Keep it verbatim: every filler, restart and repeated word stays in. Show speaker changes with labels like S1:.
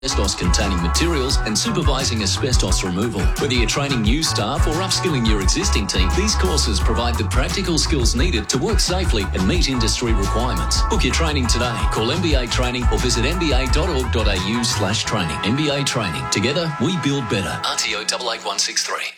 S1: asbestos-containing materials and supervising asbestos removal. Whether you're training new staff or upskilling your existing team, these courses provide the practical skills needed to work safely and meet industry requirements. Book your training today. Call M B A Training or visit m b a dot org dot a u slash training. M B A Training. Together, we build better. R T O eight eight one six three.